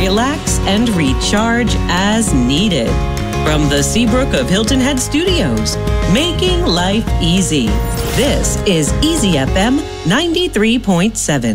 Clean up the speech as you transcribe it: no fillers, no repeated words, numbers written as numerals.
relax, and recharge as needed. From the Seabrook of Hilton Head Studios, making life easy. This is Easy FM 93.7.